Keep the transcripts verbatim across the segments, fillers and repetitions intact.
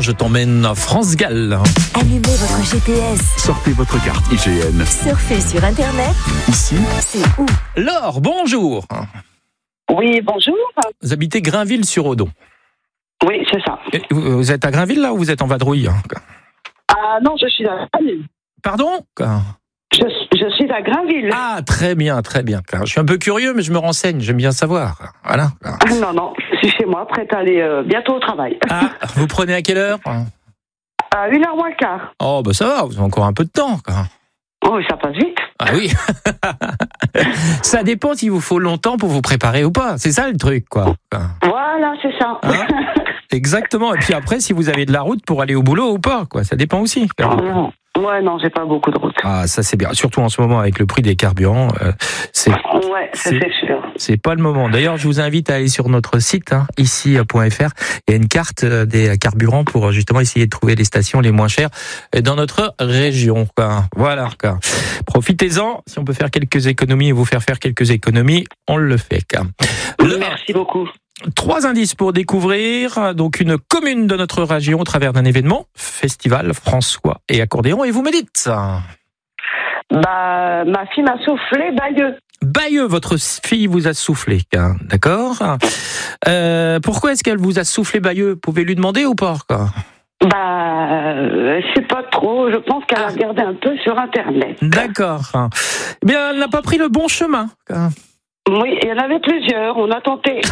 maintenant, je t'emmène à France-Galles. Allumez votre G P S. Sortez votre carte I G N. Surfez sur Internet. Ici, c'est où? Laure, bonjour. Oui, bonjour. Vous habitez Grainville-sur-Odon. Oui, c'est ça. Et vous vous êtes à Grainville, là, ou vous êtes en vadrouille? Ah non, je suis à Grainville. Pardon? Je, je suis à Grainville. Ah, très bien, très bien. Je suis un peu curieux, mais je me renseigne, j'aime bien savoir. Voilà. Ah, non, non, je suis chez moi, prête à aller euh, bientôt au travail. Ah, vous prenez à quelle heure? À une heure moins le quart. Oh, bah ça va, vous avez encore un peu de temps, quoi. Oh, ça passe vite. Ah oui. Ça dépend s'il vous faut longtemps pour vous préparer ou pas. C'est ça le truc, quoi. Voilà, c'est ça. Hein? Exactement. Et puis après, si vous avez de la route pour aller au boulot ou pas, quoi. Ça dépend aussi. Non. Ouais, non, j'ai pas beaucoup de route. Ah, ça c'est bien. Surtout en ce moment avec le prix des carburants, euh, c'est. Ouais, c'est, c'est sûr. C'est pas le moment. D'ailleurs, je vous invite à aller sur notre site, hein, ici point f r. Il y a une carte des carburants pour justement essayer de trouver les stations les moins chères dans notre région. Quoi. Voilà. Quoi. Profitez-en. Si on peut faire quelques économies et vous faire faire quelques économies, on le fait. Quoi. Le... Merci beaucoup. Trois indices pour découvrir donc une commune de notre région au travers d'un événement, festival François et accordéon. Et vous me dites? Bah, ma fille m'a soufflé Bayeux. Bayeux, votre fille vous a soufflé, hein, d'accord. Euh, pourquoi est-ce qu'elle vous a soufflé Bayeux? Pouvez lui demander ou pas? Quoi? Bah, euh, je sais pas trop. Je pense qu'elle a regardé un peu sur Internet. D'accord. Eh bien, elle n'a pas pris le bon chemin. Oui, il y en avait plusieurs. On a tenté.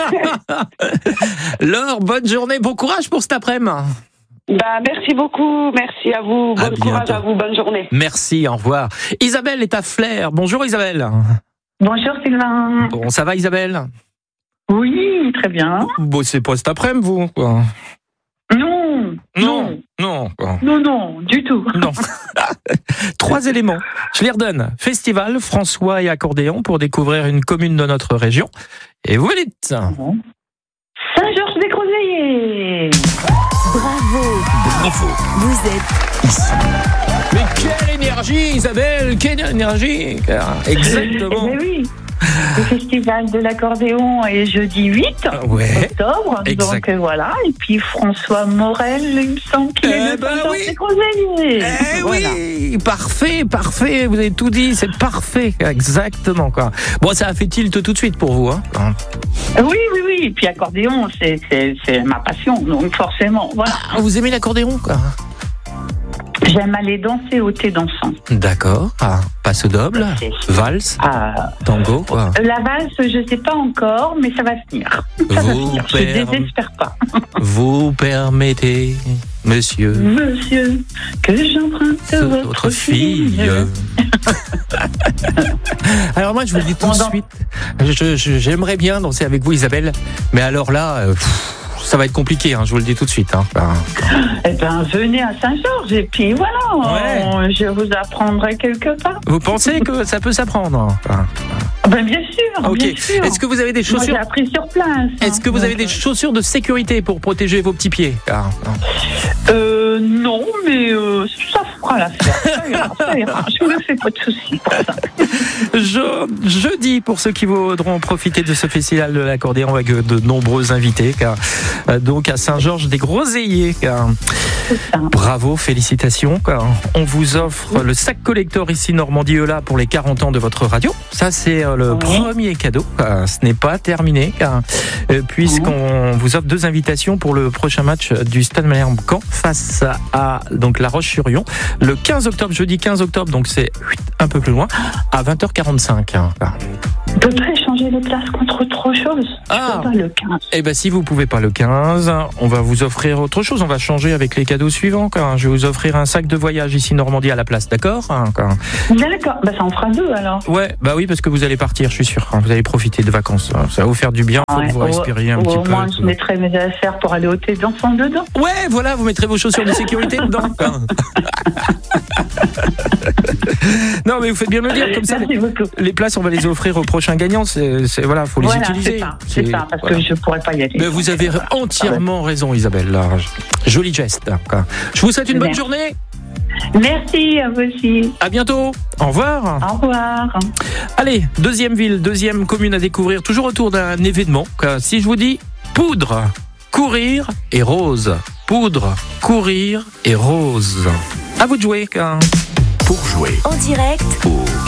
Laure, bonne journée, bon courage pour cet après-midi. Bah, merci beaucoup, merci à vous, bon courage à vous, bonne journée. Merci, au revoir. Isabelle est à Flers. Bonjour Isabelle. Bonjour Sylvain. Bon, ça va Isabelle? Oui, très bien. Bon, c'est pas cet après-midi, vous quoi. Non, non, non, non, non, non, du tout. Non. Trois éléments. Je les redonne. Festival François et accordéon pour découvrir une commune de notre région. Et vous me dites? Saint-Georges-des-Groseilliers. Bravo. Bravo. Vous êtes ici. Mais quelle énergie, Isabelle, quelle énergie. Exactement. Eh oui. Le festival de l'accordéon est jeudi huit ouais, octobre. exact. Donc euh, voilà. Et puis François Morel, il me semble qu'il eh est de ben Saint-Georges-des-Groseilliers. Eh voilà. oui, parfait, parfait. Vous avez tout dit, c'est parfait, exactement quoi. Bon, ça a fait tilt tout de suite pour vous, hein. Oui, oui, oui. Et puis accordéon, c'est, c'est, c'est ma passion, donc forcément. Voilà. Ah, vous aimez l'accordéon, quoi? J'aime aller danser au thé dansant. D'accord. Ah, passe double, valse, ah, tango. Quoi. La valse, je sais pas encore, mais ça va venir. Ça va venir. Je per... désespère pas. Vous permettez, monsieur, monsieur, que j'emprunte votre, votre fille. fille. Alors moi, je vous le dis tout de suite, je, je, j'aimerais bien danser avec vous, Isabelle, mais alors là. Euh, pff, ça va être compliqué, hein, je vous le dis tout de suite. Hein. Eh ben, venez à Saint-Georges et puis voilà, ouais. on, je vous apprendrai quelque part. Vous pensez que ça peut s'apprendre? Ben bien sûr, okay. bien sûr. Est-ce que vous avez des chaussures? Moi, j'ai appris sur place. Est-ce que vous avez des chaussures de sécurité pour protéger vos petits pieds? Ah, euh, non, mais euh, ça fera l'affaire. Ça ira, ça ira. Je ne me fais pas de soucis pour ça. Je, jeudi, pour ceux qui voudront profiter de ce festival de l'accordéon avec de nombreux invités, car, euh, donc à Saint-Georges-des-Groseilliers. Car, bravo, félicitations. Car, on vous offre le sac collector ici Normandie Eula pour les quarante ans de votre radio. Ça, c'est euh, le oui. premier cadeau. Car, ce n'est pas terminé, car, euh, puisqu'on vous offre deux invitations pour le prochain match du Stade Malherbe-Caen face à donc La Roche-sur-Yon le quinze octobre, jeudi quinze octobre, donc c'est un peu plus loin, à vingt heures quarante-cinq. On peut pas échanger les places contre autre chose. Ah. Pas le quinze. Eh ben si vous pouvez pas le quinze, on va vous offrir autre chose. On va changer avec les cadeaux suivants. Quoi. Je vais vous offrir un sac de voyage ici Normandie à la place, d'accord? D'accord. Bah ça en fera deux alors. Ouais, bah oui parce que vous allez partir, je suis sûr. Vous allez profiter de vacances. Ça va vous faire du bien. Faut ouais, que vous respiriez un au, petit au peu. Au moins je mettrai mes affaires pour aller au thé dansant dedans. Ouais, voilà, vous mettrez vos chaussures de sécurité dedans. Non mais vous faites bien me le dire comme ça. Les, les places on va les offrir aux prochains gagnants. C'est, c'est voilà, faut les voilà, utiliser. C'est ça, c'est c'est ça parce voilà. que je pourrais pas y aller. Mais vous avez entièrement raison, Isabelle. Là. Joli geste. Quoi. Je vous souhaite une bonne journée. Merci à vous aussi. À bientôt. Au revoir. Au revoir. Allez, deuxième ville, deuxième commune à découvrir, toujours autour d'un événement. Si je vous dis poudre, courir et rose, poudre, courir et rose. À vous de jouer, car... Pour jouer En direct au